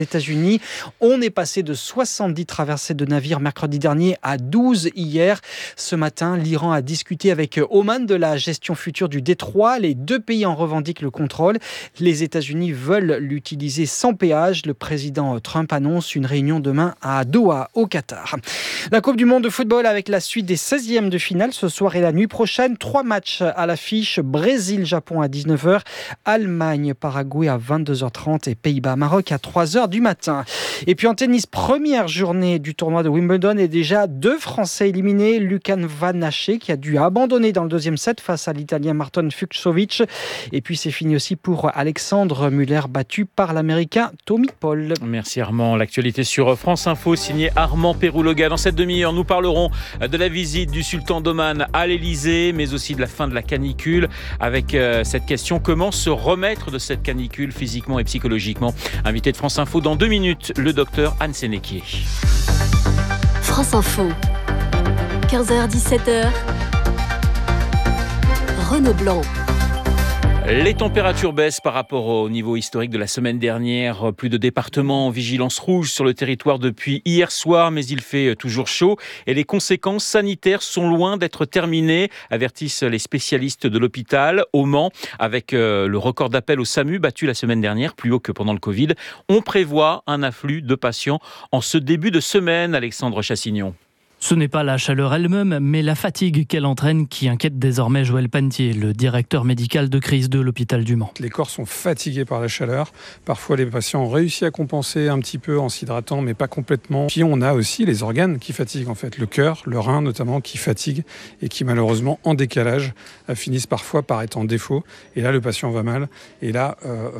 États-Unis. On est passé de 70 traversées de navires mercredi dernier à 12 hier. Ce matin, l'Iran a discuté avec Oman de la gestion future du détroit. Les deux pays en revendiquent le contrôle. Les États-Unis veulent l'utiliser sans péage. Le président Trump annonce une réunion demain à Doha, au Qatar. La Coupe du monde de football avec la suite des 16e de finale ce soir et la nuit prochaine. 3 matchs à l'affiche. Brésil-Japon à 19h, Allemagne-Paraguay à 22h30 et Pays-Bas-Maroc à 3h du matin. Et puis en tennis, première journée du tournoi de Wimbledon et déjà 2 Français éliminés. Lucan Van Hache qui a dû abandonner dans le deuxième set face à l'Italien Marton Fucsovics. Et puis c'est fini aussi pour Alexandre Muller, battu par l'Américain Tommy Paul. Merci Armand. L'actualité sur France Info, signé Armand Pérouloga. Dans cette demi-heure, nous parlerons de la visite du sultan d'Oman à l'Elysée, mais aussi de la fin de la canicule, avec cette question: comment se remettre de cette canicule physiquement et psychologiquement? Invité de France Info dans 2 minutes, le docteur Anne Sénéquier. France Info, 15h-17h, Renaud Blanc. Les températures baissent par rapport au niveau historique de la semaine dernière. Plus de départements en vigilance rouge sur le territoire depuis hier soir, mais il fait toujours chaud et les conséquences sanitaires sont loin d'être terminées, avertissent les spécialistes de l'hôpital. Au Mans, avec le record d'appel au SAMU battu la semaine dernière, plus haut que pendant le Covid, on prévoit un afflux de patients en ce début de semaine. Alexandre Chassignon. Ce n'est pas la chaleur elle-même, mais la fatigue qu'elle entraîne qui inquiète désormais Joël Panetier, le directeur médical de crise de l'hôpital du Mans. Les corps sont fatigués par la chaleur. Parfois, les patients ont réussi à compenser un petit peu en s'hydratant, mais pas complètement. Puis on a aussi les organes qui fatiguent, en fait. Le cœur, le rein notamment, qui fatiguent et qui malheureusement, en décalage, finissent parfois par être en défaut. Et là, le patient va mal. Et là,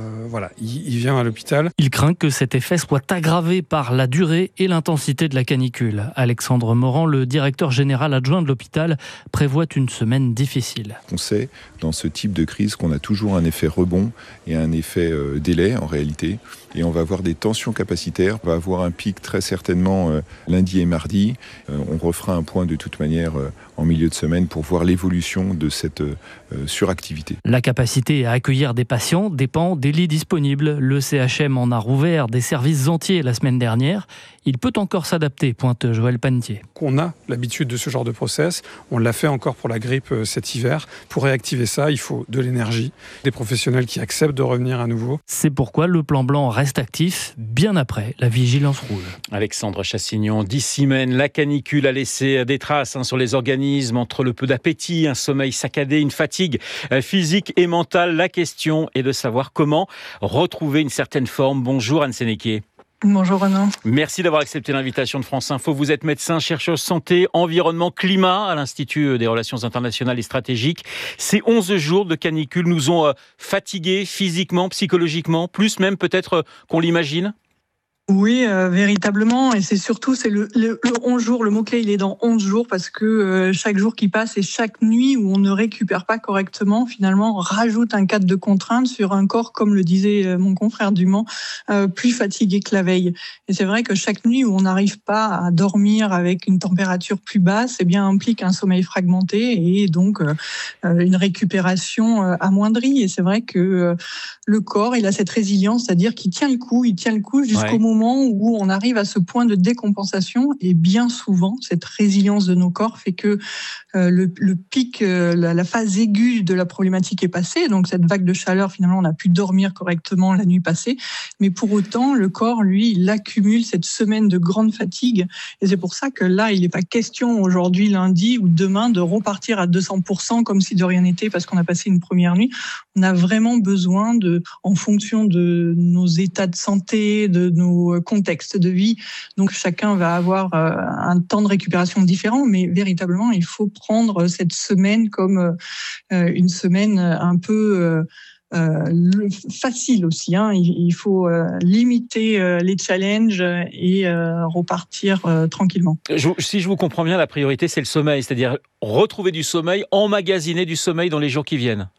il vient à l'hôpital. Il craint que cet effet soit aggravé par la durée et l'intensité de la canicule. Alexandre Morand, le directeur général adjoint de l'hôpital, prévoit une semaine difficile. On sait dans ce type de crise qu'on a toujours un effet rebond et un effet délai en réalité. Et on va avoir des tensions capacitaires. On va avoir un pic très certainement lundi et mardi. On refera un point de toute manière en milieu de semaine pour voir l'évolution de cette suractivité. La capacité à accueillir des patients dépend des lits disponibles. Le CHM en a rouvert des services entiers la semaine dernière. Il peut encore s'adapter, pointe Joël Panetier. On a l'habitude de ce genre de process. On l'a fait encore pour la grippe cet hiver. Pour réactiver ça, il faut de l'énergie, des professionnels qui acceptent de revenir à nouveau. C'est pourquoi le plan blanc reste actif bien après la vigilance rouge. Alexandre Chassignon, 10 semaines, la canicule a laissé des traces sur les organismes, entre le peu d'appétit, un sommeil saccadé, une fatigue physique et mentale. La question est de savoir comment retrouver une certaine forme. Bonjour Anne Sénéquier. Bonjour Renaud. Merci d'avoir accepté l'invitation de France Info. Vous êtes médecin, chercheur santé, environnement, climat à l'Institut des relations internationales et stratégiques. Ces 11 jours de canicule nous ont fatigués physiquement, psychologiquement, plus même peut-être qu'on l'imagine? Oui, véritablement, et c'est le 11 jours, le mot-clé il est dans 11 jours parce que chaque jour qui passe et chaque nuit où on ne récupère pas correctement, finalement, rajoute un cadre de contrainte sur un corps, comme le disait mon confrère du Mans, plus fatigué que la veille. Et c'est vrai que chaque nuit où on n'arrive pas à dormir avec une température plus basse, eh bien, implique un sommeil fragmenté et donc une récupération amoindrie. Et c'est vrai que le corps, il a cette résilience, c'est-à-dire qu'il tient le coup jusqu'au moment où on arrive à ce point de décompensation. Et bien souvent, cette résilience de nos corps fait que le pic, la phase aiguë de la problématique est passée. Donc cette vague de chaleur, finalement, on a pu dormir correctement la nuit passée. Mais pour autant, le corps, lui, il accumule cette semaine de grande fatigue. Et c'est pour ça que là, il n'est pas question aujourd'hui, lundi ou demain, de repartir à 200% comme si de rien n'était parce qu'on a passé une première nuit. On a vraiment besoin en fonction de nos états de santé, de nos contextes de vie. Donc chacun va avoir un temps de récupération différent, mais véritablement, il faut prendre cette semaine comme une semaine un peu facile aussi. Il faut limiter les challenges et repartir tranquillement. Si je vous comprends bien, la priorité, c'est le sommeil, c'est-à-dire retrouver du sommeil, emmagasiner du sommeil dans les jours qui viennent.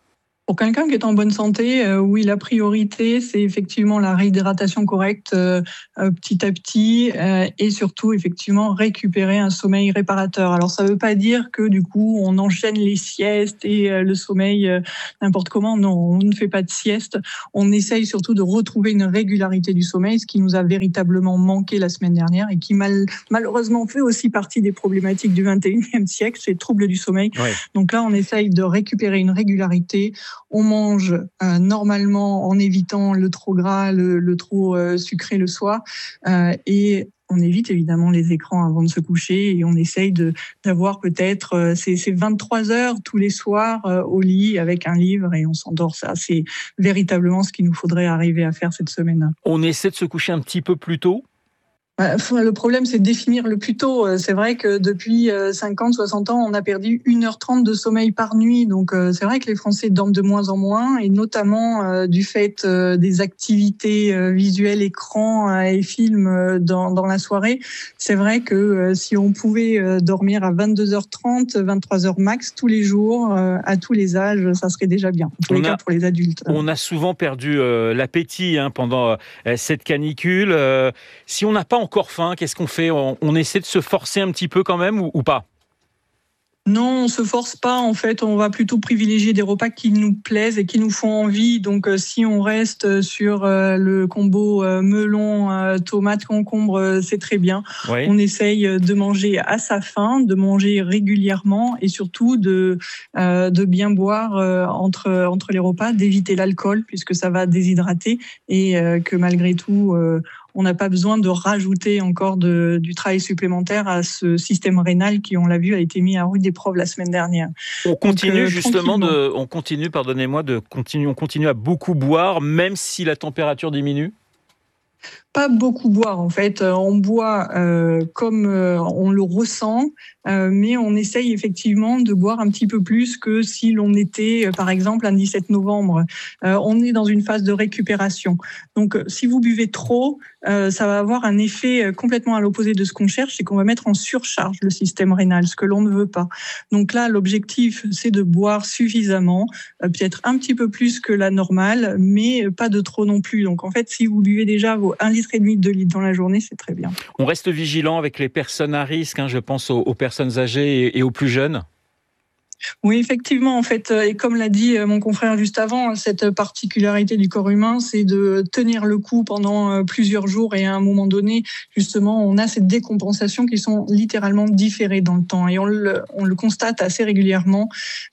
Pour quelqu'un qui est en bonne santé, oui, la priorité, c'est effectivement la réhydratation correcte petit à petit et surtout, effectivement, récupérer un sommeil réparateur. Alors, ça ne veut pas dire que, du coup, on enchaîne les siestes et le sommeil n'importe comment. Non, on ne fait pas de sieste. On essaye surtout de retrouver une régularité du sommeil, ce qui nous a véritablement manqué la semaine dernière et qui malheureusement fait aussi partie des problématiques du 21e siècle, c'est les troubles du sommeil. Ouais. Donc là, on essaye de récupérer une régularité. On mange normalement en évitant le trop gras, le trop sucré le soir et on évite évidemment les écrans avant de se coucher et on essaye d'avoir peut-être ces 23 heures tous les soirs au lit avec un livre et on s'endort. Ça, c'est véritablement ce qu'il nous faudrait arriver à faire cette semaine. On essaie de se coucher un petit peu plus tôt ? Le problème, c'est de définir le plus tôt. C'est vrai que depuis 50, 60 ans, on a perdu 1h30 de sommeil par nuit. Donc, c'est vrai que les Français dorment de moins en moins et notamment du fait des activités visuelles, écran et films dans la soirée. C'est vrai que si on pouvait dormir à 22h30, 23h max tous les jours, à tous les âges, ça serait déjà bien. En tous les cas pour les adultes. On a souvent perdu l'appétit pendant cette canicule. Si on n'a pas encore faim, qu'est-ce qu'on fait ? On essaie de se forcer un petit peu quand même ou pas ? Non, on se force pas. En fait, on va plutôt privilégier des repas qui nous plaisent et qui nous font envie. Donc, si on reste sur le combo melon, tomate, concombre, c'est très bien. Oui. On essaye de manger à sa faim, de manger régulièrement et surtout de bien boire entre les repas, d'éviter l'alcool puisque ça va déshydrater et que malgré tout, on n'a pas besoin de rajouter encore du travail supplémentaire à ce système rénal qui, on l'a vu, a été mis à rude épreuve la semaine dernière. On continue on continue à beaucoup boire, même si la température diminue ? Pas beaucoup boire en fait, on boit comme on le ressent, mais on essaye effectivement de boire un petit peu plus que si l'on était par exemple un 17 novembre. On est dans une phase de récupération. Donc si vous buvez trop, ça va avoir un effet complètement à l'opposé de ce qu'on cherche, c'est qu'on va mettre en surcharge le système rénal, ce que l'on ne veut pas. Donc là, l'objectif, c'est de boire suffisamment, peut-être un petit peu plus que la normale, mais pas de trop non plus. Donc en fait, si vous buvez déjà vos 1,5 litre, 2 litres dans la journée, c'est très bien. On reste vigilant avec les personnes à risque, je pense aux personnes âgées et aux plus jeunes. Oui, effectivement, en fait, et comme l'a dit mon confrère juste avant, cette particularité du corps humain, c'est de tenir le coup pendant plusieurs jours et à un moment donné, justement, on a ces décompensations qui sont littéralement différées dans le temps et on le constate assez régulièrement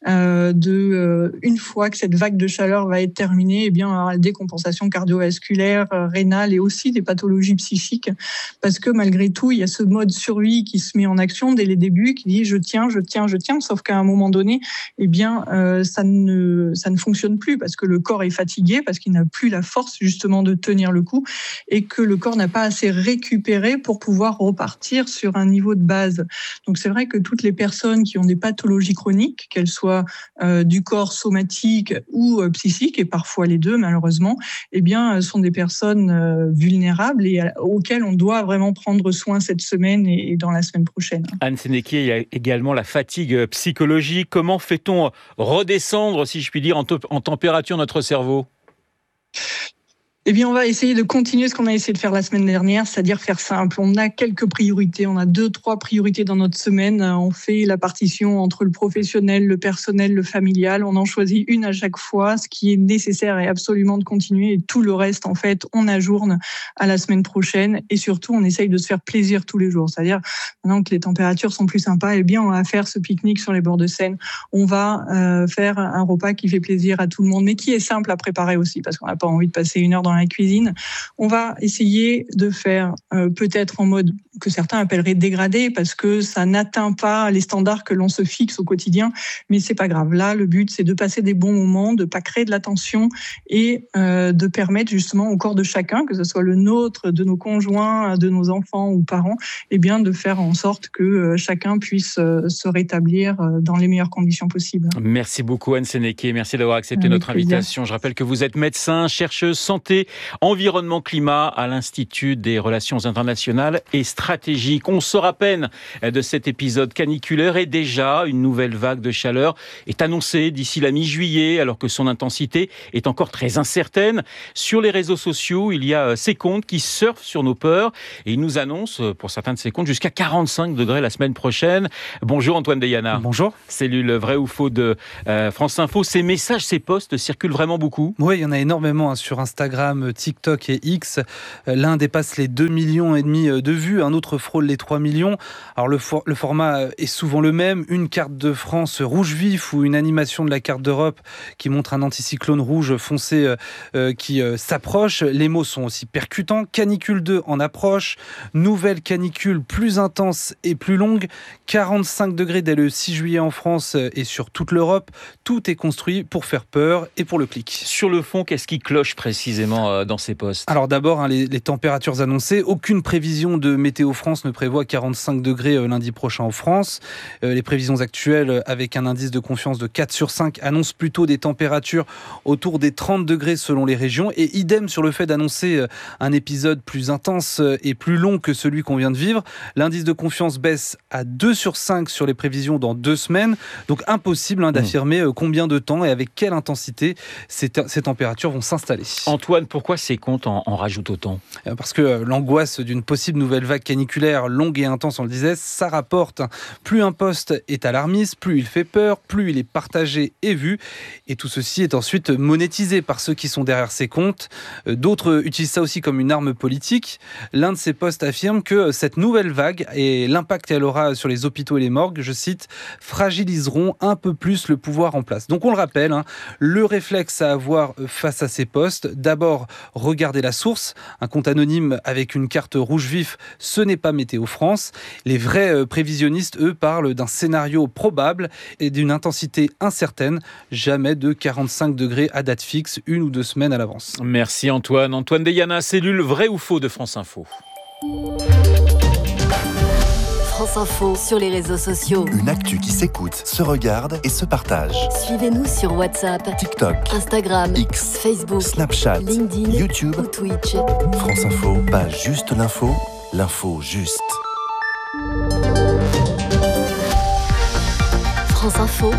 une fois que cette vague de chaleur va être terminée, eh bien, la décompensation cardiovasculaire, rénale et aussi des pathologies psychiques parce que malgré tout, il y a ce mode survie qui se met en action dès les débuts qui dit je tiens, sauf qu'à un moment donné, eh bien, ça ne fonctionne plus parce que le corps est fatigué, parce qu'il n'a plus la force justement de tenir le coup et que le corps n'a pas assez récupéré pour pouvoir repartir sur un niveau de base. Donc c'est vrai que toutes les personnes qui ont des pathologies chroniques, qu'elles soient du corps somatique ou psychique, et parfois les deux malheureusement, eh bien, sont des personnes vulnérables et auxquelles on doit vraiment prendre soin cette semaine et dans la semaine prochaine. Anne Sénéquier, il y a également la fatigue psychologique. Comment fait-on redescendre, si je puis dire, en température notre cerveau ? Eh bien, on va essayer de continuer ce qu'on a essayé de faire la semaine dernière, c'est-à-dire faire simple. On a quelques priorités, on a 2-3 priorités dans notre semaine. On fait la partition entre le professionnel, le personnel, le familial. On en choisit une à chaque fois. Ce qui est nécessaire est absolument de continuer et tout le reste, en fait, on ajourne à la semaine prochaine. Et surtout, on essaye de se faire plaisir tous les jours. C'est-à-dire, maintenant que les températures sont plus sympas, eh bien, on va faire ce pique-nique sur les bords de Seine. On va faire un repas qui fait plaisir à tout le monde, mais qui est simple à préparer aussi, parce qu'on n'a pas envie de passer 1 heure dans la cuisine. On va essayer de faire peut-être en mode que certains appelleraient dégradé parce que ça n'atteint pas les standards que l'on se fixe au quotidien, mais c'est pas grave. Là, le but, c'est de passer des bons moments, de pas créer de la tension et de permettre justement au corps de chacun, que ce soit le nôtre, de nos conjoints, de nos enfants ou parents, eh bien de faire en sorte que chacun puisse se rétablir dans les meilleures conditions possibles. Merci beaucoup Anne Sénéquier, merci d'avoir accepté notre invitation. Je rappelle que vous êtes médecin, chercheuse santé santé, environnement, climat à l'Institut des relations internationales et stratégiques. On sort à peine de cet épisode caniculaire et déjà une nouvelle vague de chaleur est annoncée d'ici la mi-juillet alors que son intensité est encore très incertaine. Sur les réseaux sociaux, il y a ces comptes qui surfent sur nos peurs et ils nous annoncent, pour certains de ces comptes, jusqu'à 45 degrés la semaine prochaine. Bonjour Antoine Deyana. Bonjour. Cellule vrai ou faux de France Info. Ces messages, ces posts circulent vraiment beaucoup? Oui, il y en a énormément sur Instagram, TikTok et X. L'un dépasse les 2,5 millions de vues, un autre frôle les 3 millions. Alors le format est souvent le même, une carte de France rouge vif ou une animation de la carte d'Europe qui montre un anticyclone rouge foncé qui s'approche. Les mots sont aussi percutants. Canicule 2 en approche, nouvelle canicule plus intense et plus longue, 45 degrés dès le 6 juillet en France et sur toute l'Europe. Tout est construit pour faire peur et pour le clic. Sur le fond, qu'est-ce qui cloche précisément dans ces posts? Alors d'abord, les températures annoncées. Aucune prévision de Météo France ne prévoit 45 degrés lundi prochain en France. Les prévisions actuelles, avec un indice de confiance de 4 sur 5, annoncent plutôt des températures autour des 30 degrés selon les régions. Et idem sur le fait d'annoncer un épisode plus intense et plus long que celui qu'on vient de vivre. L'indice de confiance baisse à 2 sur 5 sur les prévisions dans 2 semaines. Donc impossible d'affirmer combien de temps et avec quelle intensité ces températures vont s'installer. Antoine, pourquoi ces comptes en rajoutent autant? Parce que l'angoisse d'une possible nouvelle vague caniculaire longue et intense, on le disait, ça rapporte. Plus un post est alarmiste, plus il fait peur, plus il est partagé et vu. Et tout ceci est ensuite monétisé par ceux qui sont derrière ces comptes. D'autres utilisent ça aussi comme une arme politique. L'un de ces posts affirme que cette nouvelle vague et l'impact qu'elle aura sur les hôpitaux et les morgues, je cite, fragiliseront un peu plus le pouvoir en place. Donc on le rappelle, le réflexe à avoir face à ces posts, d'abord regarder la source. Un compte anonyme avec une carte rouge vif, ce n'est pas Météo France. Les vrais prévisionnistes, eux, parlent d'un scénario probable et d'une intensité incertaine. Jamais de 45 degrés à date fixe, 1 ou 2 semaines à l'avance. Merci Antoine. Antoine Deyana, cellule vrai ou faux de France Info. France Info sur les réseaux sociaux. Une actu qui s'écoute, se regarde et se partage. Suivez-nous sur WhatsApp, TikTok, Instagram, X, Facebook, Snapchat, LinkedIn, YouTube ou Twitch. France Info, pas juste l'info, l'info juste. France Info,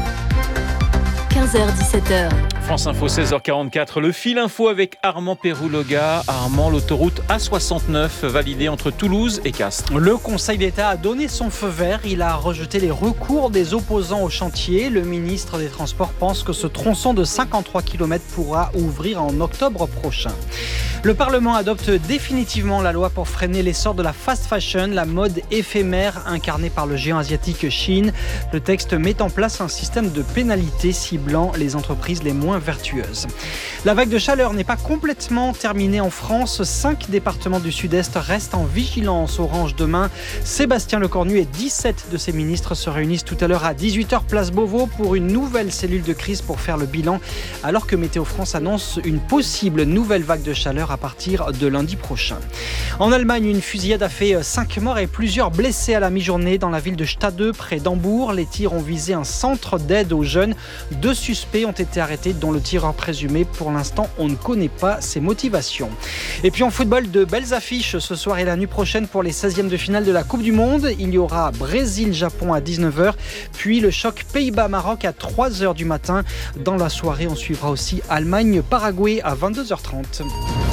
15h-17h. France Info, 16h44, le fil info avec Armand Pérouloga. Armand, l'autoroute A69 validée entre Toulouse et Castres. Le Conseil d'État a donné son feu vert. Il a rejeté les recours des opposants au chantier. Le ministre des Transports pense que ce tronçon de 53 km pourra ouvrir en octobre prochain. Le Parlement adopte définitivement la loi pour freiner l'essor de la fast fashion, la mode éphémère incarnée par le géant asiatique Shein. Le texte met en place un système de pénalités ciblant les entreprises les moins vertueuses. La vague de chaleur n'est pas complètement terminée en France. 5 départements du sud-est restent en vigilance orange demain. Sébastien Lecornu et 17 de ses ministres se réunissent tout à l'heure à 18h place Beauvau pour une nouvelle cellule de crise pour faire le bilan, alors que Météo France annonce une possible nouvelle vague de chaleur à partir de lundi prochain. En Allemagne, une fusillade a fait 5 morts et plusieurs blessés à la mi-journée dans la ville de Stade près d'Hambourg. Les tirs ont visé un centre d'aide aux jeunes. 2 suspects ont été arrêtés, dont le tireur présumé. Pour l'instant, on ne connaît pas ses motivations. Et puis en football, de belles affiches ce soir et la nuit prochaine pour les 16e de finale de la Coupe du Monde. Il y aura Brésil-Japon à 19h, puis le choc Pays-Bas-Maroc à 3h du matin. Dans la soirée, on suivra aussi Allemagne-Paraguay à 22h30.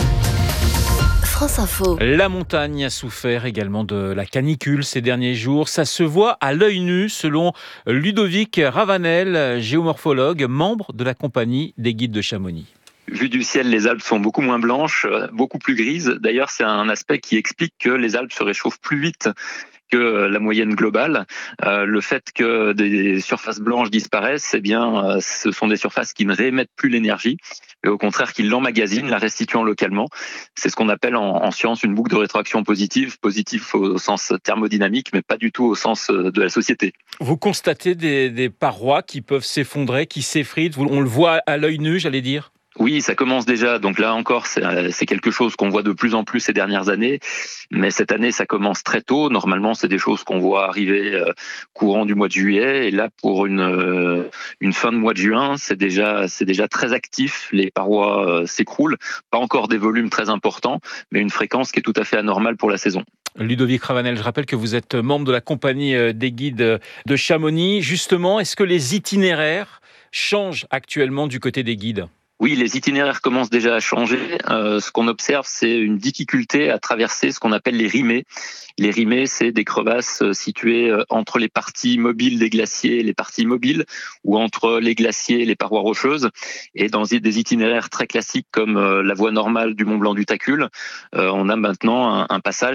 France Info. La montagne a souffert également de la canicule ces derniers jours. Ça se voit à l'œil nu, selon Ludovic Ravanel, géomorphologue, membre de la compagnie des guides de Chamonix. Vu du ciel, les Alpes sont beaucoup moins blanches, beaucoup plus grises. D'ailleurs, c'est un aspect qui explique que les Alpes se réchauffent plus vite que la moyenne globale. Le fait que des surfaces blanches disparaissent, eh bien, ce sont des surfaces qui ne réémettent plus l'énergie, mais au contraire qui l'emmagasinent, la restituant localement. C'est ce qu'on appelle en science une boucle de rétroaction positive au sens thermodynamique, mais pas du tout au sens de la société. Vous constatez des parois qui peuvent s'effondrer, qui s'effritent, on le voit à l'œil nu, j'allais dire? Oui, ça commence déjà. Donc là encore, c'est quelque chose qu'on voit de plus en plus ces dernières années. Mais cette année, ça commence très tôt. Normalement, c'est des choses qu'on voit arriver courant du mois de juillet. Et là, pour une fin de mois de juin, c'est déjà très actif. Les parois s'écroulent. Pas encore des volumes très importants, mais une fréquence qui est tout à fait anormale pour la saison. Ludovic Ravanel, je rappelle que vous êtes membre de la compagnie des guides de Chamonix. Justement, est-ce que les itinéraires changent actuellement du côté des guides ? Oui, les itinéraires commencent déjà à changer. Ce qu'on observe, c'est une difficulté à traverser ce qu'on appelle les rimés. Les rimés, c'est des crevasses situées entre les parties mobiles des glaciers et les parties immobiles, ou entre les glaciers et les parois rocheuses. Et dans des itinéraires très classiques comme la voie normale du Mont Blanc du Tacul, on a maintenant un passage